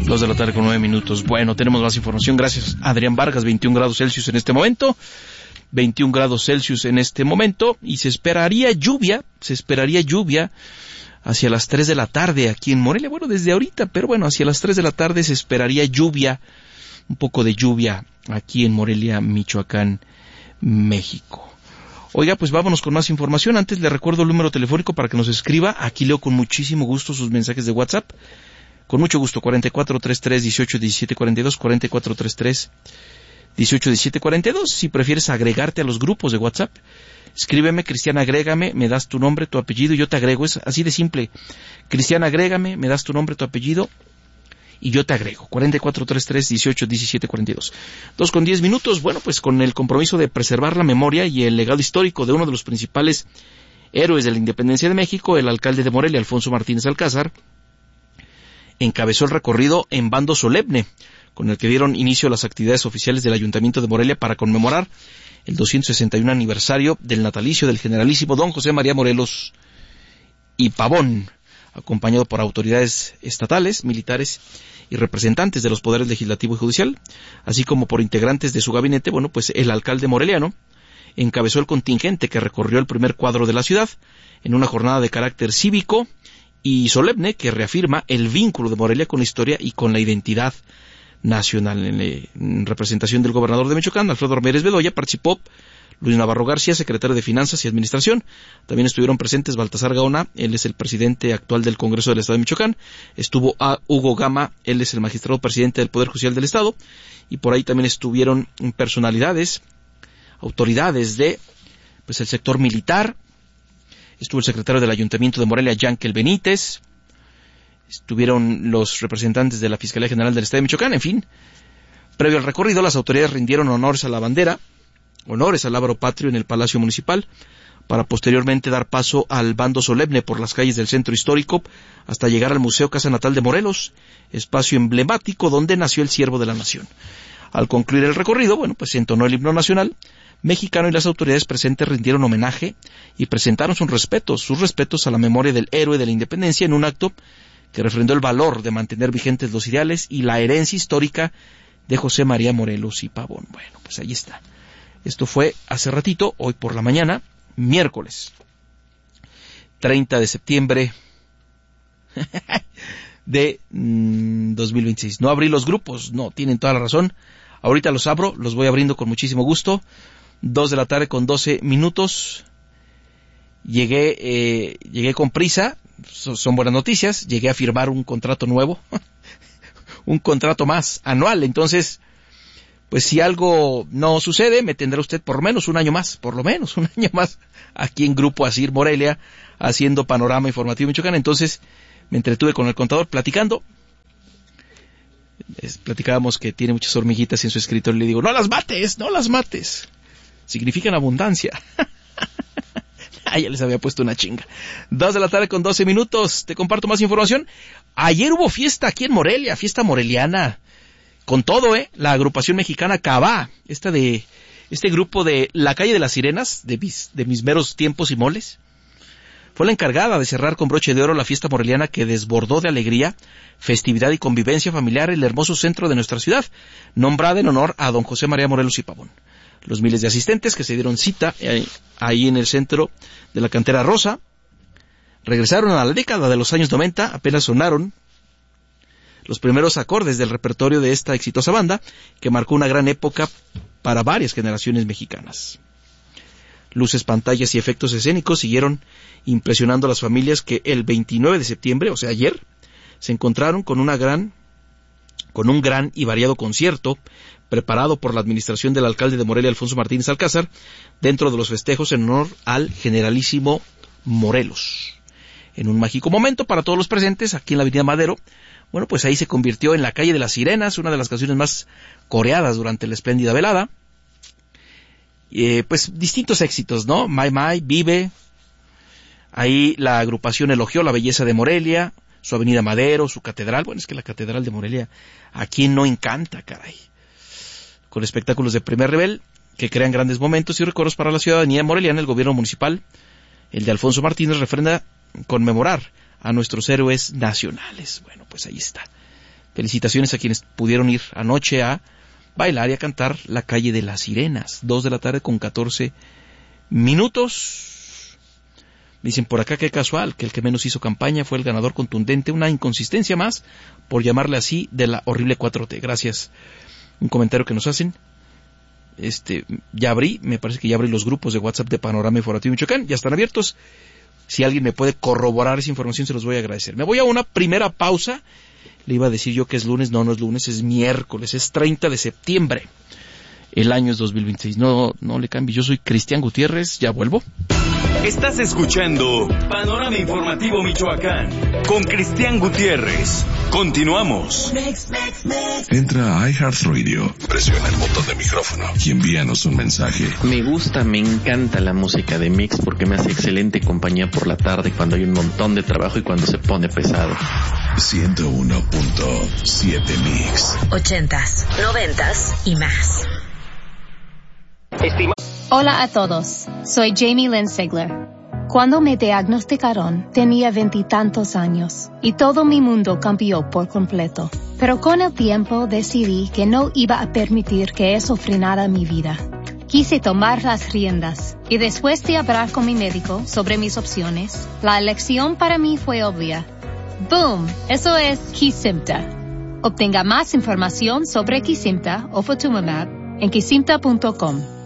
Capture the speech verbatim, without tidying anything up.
Dos de la tarde con nueve minutos. Bueno, tenemos más información. Gracias, Adrián Vargas. veintiún grados Celsius en este momento. veintiún grados Celsius en este momento. Y se esperaría lluvia. Se esperaría lluvia hacia las tres de la tarde aquí en Morelia. Bueno, desde ahorita, pero bueno, hacia las tres de la tarde se esperaría lluvia. Un poco de lluvia aquí en Morelia, Michoacán, México. Oiga, pues vámonos con más información. Antes le recuerdo el número telefónico para que nos escriba. Aquí leo con muchísimo gusto sus mensajes de WhatsApp. Con mucho gusto, cuarenta y cuatro treinta y tres dieciocho diecisiete cuarenta y dos, cuarenta y cuatro treinta y tres dieciocho diecisiete cuarenta y dos. Si prefieres agregarte a los grupos de WhatsApp, escríbeme, Cristian, agrégame, me das tu nombre, tu apellido y yo te agrego. Es así de simple. Cristian, agrégame, me das tu nombre, tu apellido y yo te agrego. cuarenta y cuatro treinta y tres dieciocho diecisiete cuarenta y dos. Dos con diez minutos. Bueno, pues con el compromiso de preservar la memoria y el legado histórico de uno de los principales héroes de la independencia de México, el alcalde de Morelia, Alfonso Martínez Alcázar, encabezó el recorrido en bando solemne, con el que dieron inicio a las actividades oficiales del Ayuntamiento de Morelia para conmemorar el doscientos sesenta y uno aniversario del natalicio del generalísimo don José María Morelos y Pavón, acompañado por autoridades estatales, militares y representantes de los poderes legislativo y judicial, así como por integrantes de su gabinete. Bueno, pues el alcalde moreliano encabezó el contingente que recorrió el primer cuadro de la ciudad en una jornada de carácter cívico y solemne que reafirma el vínculo de Morelia con la historia y con la identidad nacional. En, en representación del gobernador de Michoacán, Alfredo Ramírez Bedoya, participó Luis Navarro García, secretario de Finanzas y Administración. También estuvieron presentes Baltasar Gaona, él es el presidente actual del Congreso del Estado de Michoacán. Estuvo a Hugo Gama, él es el magistrado presidente del Poder Judicial del Estado. Y por ahí también estuvieron personalidades, autoridades de pues el sector militar. Estuvo el secretario del Ayuntamiento de Morelia, Yankel Benítez. Estuvieron los representantes de la Fiscalía General del Estado de Michoacán. En fin, previo al recorrido, las autoridades rindieron honores a la bandera, honores al lábaro patrio en el Palacio Municipal, para posteriormente dar paso al bando solemne por las calles del centro histórico hasta llegar al Museo Casa Natal de Morelos, espacio emblemático donde nació el siervo de la nación. Al concluir el recorrido, bueno, pues se entonó el himno nacional mexicano y las autoridades presentes rindieron homenaje y presentaron sus respetos, sus respetos a la memoria del héroe de la independencia en un acto que refrendó el valor de mantener vigentes los ideales y la herencia histórica de José María Morelos y Pavón. Bueno, pues ahí está. Esto fue hace ratito, hoy por la mañana, miércoles treinta de septiembre de mmm, dos mil veintiséis. No abrí los grupos, no, tienen toda la razón. Ahorita los abro, los voy abriendo con muchísimo gusto. Dos de la tarde con doce minutos. Llegué, eh, llegué con prisa, so, son buenas noticias. Llegué a firmar un contrato nuevo, un contrato más anual. Entonces, pues si algo no sucede, me tendrá usted por lo menos un año más, por lo menos un año más, aquí en Grupo Asir Morelia, haciendo Panorama Informativo Michoacán. Entonces, me entretuve con el contador platicando. Es, platicábamos que tiene muchas hormiguitas en su escritorio y le digo, no las mates, no las mates. Significan abundancia. Ah, ya les había puesto una chinga. Dos de la tarde con doce minutos. Te comparto más información. Ayer hubo fiesta aquí en Morelia, fiesta moreliana. Con todo, ¿eh? La agrupación mexicana Cabá, esta de, este grupo de La Calle de las Sirenas, de mis, de mis meros tiempos y moles, fue la encargada de cerrar con broche de oro la fiesta moreliana que desbordó de alegría, festividad y convivencia familiar el hermoso centro de nuestra ciudad, nombrada en honor a don José María Morelos y Pavón. Los miles de asistentes que se dieron cita ahí, ahí en el centro de la Cantera Rosa regresaron a la década de los años noventa, apenas sonaron los primeros acordes del repertorio de esta exitosa banda que marcó una gran época para varias generaciones mexicanas. Luces, pantallas y efectos escénicos siguieron impresionando a las familias que el veintinueve de septiembre, o sea ayer, se encontraron con una gran, con un gran y variado concierto preparado por la administración del alcalde de Morelia, Alfonso Martínez Alcázar, dentro de los festejos en honor al generalísimo Morelos. En un mágico momento para todos los presentes, aquí en la Avenida Madero, bueno, pues ahí se convirtió en La Calle de las Sirenas, una de las canciones más coreadas durante la espléndida velada. Eh, pues distintos éxitos, ¿no? My My, Vive. Ahí la agrupación elogió la belleza de Morelia, su Avenida Madero, su catedral. Bueno, es que la catedral de Morelia, ¿a quién no encanta, caray? Con espectáculos de primer nivel que crean grandes momentos y recuerdos para la ciudadanía moreliana. El gobierno municipal, el de Alfonso Martínez, refrenda conmemorar a nuestros héroes nacionales. Bueno, pues ahí está. Felicitaciones a quienes pudieron ir anoche a bailar y a cantar La Calle de las Sirenas. Dos de la tarde con catorce minutos. Dicen por acá que casual, que el que menos hizo campaña fue el ganador contundente. Una inconsistencia más, por llamarle así, de la horrible cuatro T. Gracias. Un comentario que nos hacen. Este, ya abrí, me parece que ya abrí los grupos de WhatsApp de Panorama Informativo Michoacán. Ya están abiertos. Si alguien me puede corroborar esa información, se los voy a agradecer. Me voy a una primera pausa. Le iba a decir yo que es lunes, no, no es lunes, es miércoles, es treinta de septiembre. El año es dos mil veintiséis. No, no le cambie. Yo soy Cristian Gutiérrez, ya vuelvo. Estás escuchando Panorama Informativo Michoacán con Cristian Gutiérrez. Continuamos. Entra a iHeartRadio, presiona el botón de micrófono y envíanos un mensaje. Me gusta, me encanta la música de Mix porque me hace excelente compañía por la tarde cuando hay un montón de trabajo y cuando se pone pesado. ciento uno punto siete Mix. Ochentas, noventas y más. Estima- Hola a todos, soy Jamie Lynn Sigler. Cuando me diagnosticaron, tenía veintitantos años y todo mi mundo cambió por completo. Pero con el tiempo decidí que no iba a permitir que eso frenara mi vida. Quise tomar las riendas y después de hablar con mi médico sobre mis opciones, la elección para mí fue obvia. ¡Boom! Eso es Kesimpta. Obtenga más información sobre Kesimpta o Ofatumumab en kesimpta punto com.